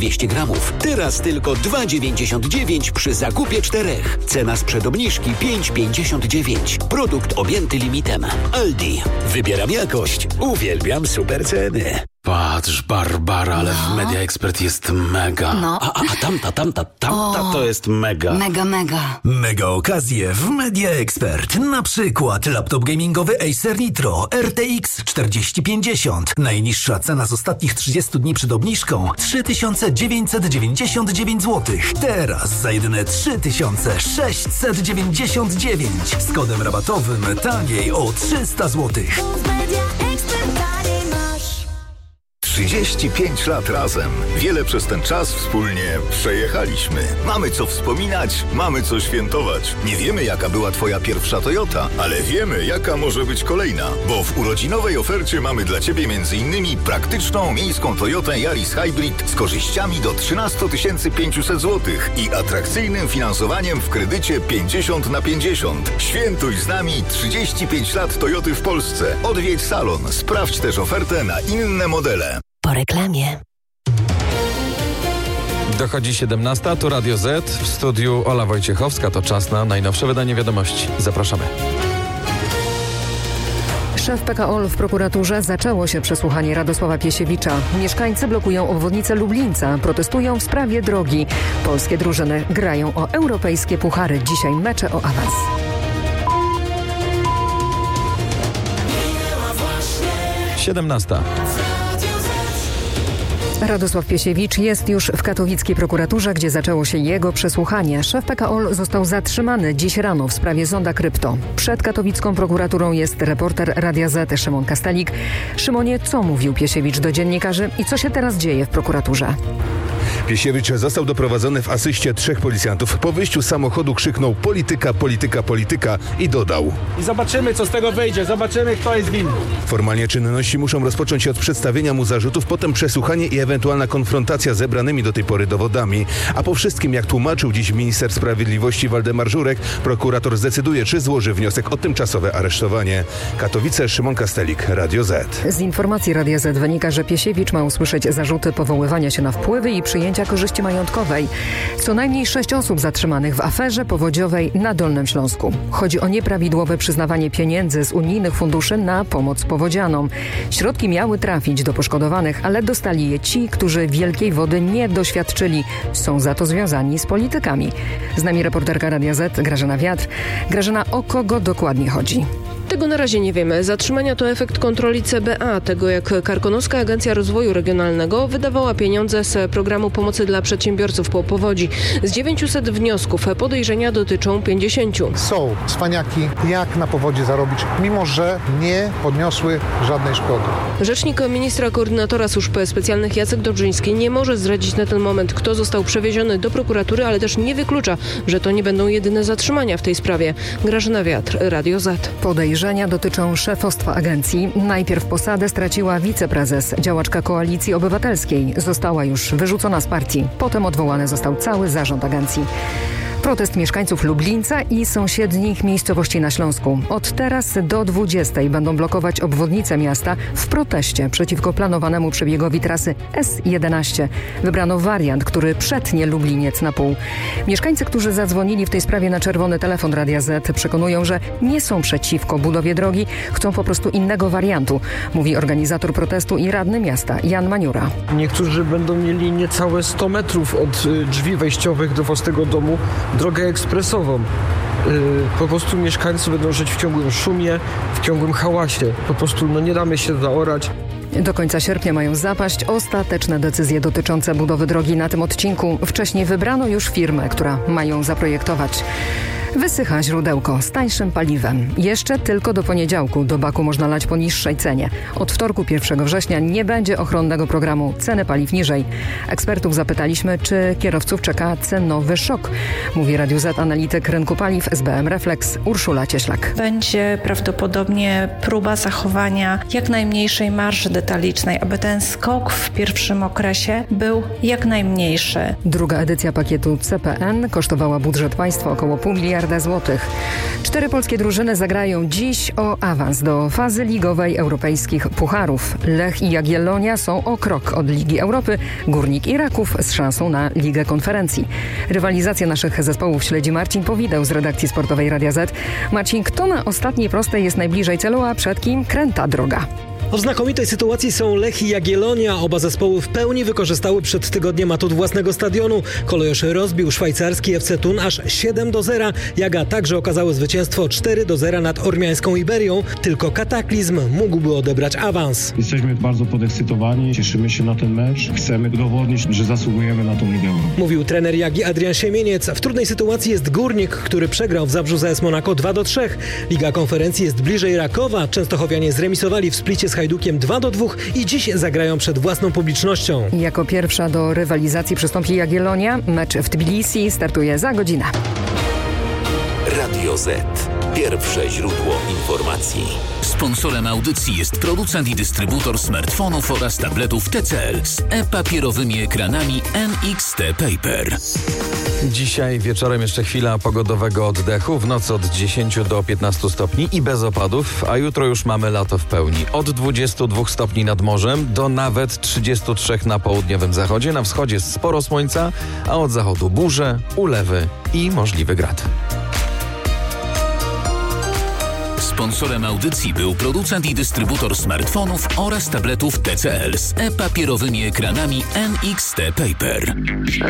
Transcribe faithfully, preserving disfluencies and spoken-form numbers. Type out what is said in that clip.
dwieście gramów. Teraz tylko dwa dziewięćdziesiąt dziewięć przy zakupie czterech. Cena sprzed obniżki pięć pięćdziesiąt dziewięć. Produkt objęty limitem. Aldi. Wybieram jakość. Uwielbiam super ceny. Patrz, Barbara, ale no. w Media Expert jest mega. No. A, a, a tamta, tamta, tamta o, to jest mega. Mega, mega. Mega okazje w Media Expert. Na przykład laptop gamingowy Acer Nitro R T X czterdzieści pięćdziesiąt. Najniższa cena z ostatnich trzydziestu dni przed obniżką trzy tysiące dziewięćset dziewięćdziesiąt dziewięć złotych. Teraz za jedyne trzy tysiące sześćset dziewięćdziesiąt dziewięć. Z kodem rabatowym taniej o trzysta złotych. trzydzieści pięć lat razem. Wiele przez ten czas wspólnie przejechaliśmy. Mamy co wspominać, mamy co świętować. Nie wiemy, jaka była twoja pierwsza Toyota, ale wiemy, jaka może być kolejna. Bo w urodzinowej ofercie mamy dla ciebie między innymi praktyczną miejską Toyotę Yaris Hybrid z korzyściami do trzynaście tysięcy pięćset złotych i atrakcyjnym finansowaniem w kredycie pięćdziesiąt na pięćdziesiąt. Świętuj z nami trzydzieści pięć lat Toyoty w Polsce. Odwiedź salon. Sprawdź też ofertę na inne modele. Po reklamie. Dochodzi siedemnasta, tu Radio Z, w studiu Ola Wojciechowska. To czas na najnowsze wydanie wiadomości. Zapraszamy. Szef P K O L w prokuraturze. Zaczęło się przesłuchanie Radosława Piesiewicza. Mieszkańcy blokują obwodnicę Lublińca, protestują w sprawie drogi. Polskie drużyny grają o europejskie puchary. Dzisiaj mecze o awans. siedemnasta. Radosław Piesiewicz jest już w katowickiej prokuraturze, gdzie zaczęło się jego przesłuchanie. Szef P K O L został zatrzymany dziś rano w sprawie zonda krypto. Przed katowicką prokuraturą jest reporter Radia Z Szymon Kastelik. Szymonie, co mówił Piesiewicz do dziennikarzy i co się teraz dzieje w prokuraturze? Piesiewicz został doprowadzony w asyście trzech policjantów. Po wyjściu z samochodu krzyknął polityka, polityka, polityka i dodał: I zobaczymy, co z tego wyjdzie, zobaczymy, kto jest winny. Formalnie czynności muszą rozpocząć się od przedstawienia mu zarzutów, potem przesłuchanie i ewentualna konfrontacja z zebranymi do tej pory dowodami. A po wszystkim, jak tłumaczył dziś minister sprawiedliwości Waldemar Żurek, prokurator zdecyduje, czy złoży wniosek o tymczasowe aresztowanie. Katowice, Szymon Kastelik, Radio Z. Z informacji Radia Z wynika, że Piesiewicz ma usłyszeć zarzuty powoływania się na wpływy i przyjęcia korzyści majątkowej. Co najmniej sześć osób zatrzymanych w aferze powodziowej na Dolnym Śląsku. Chodzi o nieprawidłowe przyznawanie pieniędzy z unijnych funduszy na pomoc powodzianom. Środki miały trafić do poszkodowanych, ale dostali je ci, którzy wielkiej wody nie doświadczyli. Są za to związani z politykami. Z nami reporterka Radia Z Grażyna Wiatr. Grażyna, o kogo dokładnie chodzi? Tego na razie nie wiemy. Zatrzymania to efekt kontroli C B A, tego jak Karkonoska Agencja Rozwoju Regionalnego wydawała pieniądze z programu pomocy dla przedsiębiorców po powodzi. Z dziewięciuset wniosków podejrzenia dotyczą pięćdziesięciu. Są cwaniaki, jak na powodzi zarobić, mimo że nie podniosły żadnej szkody. Rzecznik ministra koordynatora służb specjalnych Jacek Dobrzyński nie może zdradzić na ten moment, kto został przewieziony do prokuratury, ale też nie wyklucza, że to nie będą jedyne zatrzymania w tej sprawie. Grażyna Wiatr, Radio Z. Podejrzenia dotyczą szefostwa agencji. Najpierw posadę straciła wiceprezes, działaczka Koalicji Obywatelskiej. Została już wyrzucona z partii. Potem odwołany został cały zarząd agencji. Protest mieszkańców Lublińca i sąsiednich miejscowości na Śląsku. Od teraz do dwudziestej będą blokować obwodnicę miasta w proteście przeciwko planowanemu przebiegowi trasy S jedenaście. Wybrano wariant, który przetnie Lubliniec na pół. Mieszkańcy, którzy zadzwonili w tej sprawie na czerwony telefon Radia Z, przekonują, że nie są przeciwko budowie drogi, chcą po prostu innego wariantu, mówi organizator protestu i radny miasta Jan Maniura. Niektórzy będą mieli niecałe sto metrów od drzwi wejściowych do własnego domu drogę ekspresową. Po prostu mieszkańcy będą żyć w ciągłym szumie, w ciągłym hałasie. Po prostu no nie damy się zaorać. Do końca sierpnia mają zapaść ostateczne decyzje dotyczące budowy drogi na tym odcinku. Wcześniej wybrano już firmę, która ma ją zaprojektować. Wysycha źródełko z tańszym paliwem. Jeszcze tylko do poniedziałku do baku można lać po niższej cenie. Od wtorku pierwszego września nie będzie ochronnego programu Ceny paliw niżej. Ekspertów zapytaliśmy, czy kierowców czeka cenowy szok. Mówi Radiu Z analityk rynku paliw S B M Reflex Urszula Cieślak. Będzie prawdopodobnie próba zachowania jak najmniejszej marży detalicznej, aby ten skok w pierwszym okresie był jak najmniejszy. Druga edycja pakietu C P N kosztowała budżet państwa około pół miliarda. miliarda złotych. Cztery polskie drużyny zagrają dziś o awans do fazy ligowej europejskich pucharów. Lech i Jagiellonia są o krok od Ligi Europy, Górnik i Raków z szansą na Ligę Konferencji. Rywalizację naszych zespołów śledzi Marcin Powideł z redakcji sportowej Radia Z. Marcin, kto na ostatniej prostej jest najbliżej celu, a przed kim kręta droga? W znakomitej sytuacji są Lech i Jagiellonia. Oba zespoły w pełni wykorzystały przed tygodniem atut własnego stadionu. Kolejorz rozbił szwajcarski F C Thun aż siedem do zera. Jaga także okazały zwycięstwo cztery do zera nad ormiańską Iberią. Tylko Kataklizm mógłby odebrać awans. Jesteśmy bardzo podekscytowani, cieszymy się na ten mecz. Chcemy udowodnić, że zasługujemy na tą ligę. Mówił trener Jagi Adrian Siemieniec. W trudnej sytuacji jest Górnik, który przegrał w Zabrzu z A S Monaco dwa do trzech. Liga Konferencji jest bliżej Rakowa. Częstochowianie zremisowali w Splicie z Hajdukiem dwa do dwóch i dziś zagrają przed własną publicznością. Jako pierwsza do rywalizacji przystąpi Jagiellonia. Mecz w Tbilisi startuje za godzinę. Radio Z. Pierwsze źródło informacji. Sponsorem audycji jest producent i dystrybutor smartfonów oraz tabletów T C L z e-papierowymi ekranami N X T Paper. Dzisiaj wieczorem jeszcze chwila pogodowego oddechu, w nocy od dziesięciu do piętnastu stopni i bez opadów, a jutro już mamy lato w pełni. Od dwudziestu dwóch stopni nad morzem do nawet trzydziestu trzech na południowym zachodzie. Na wschodzie sporo słońca, a od zachodu burze, ulewy i możliwy grad. Sponsorem audycji był producent i dystrybutor smartfonów oraz tabletów T C L z e-papierowymi ekranami N X T Paper.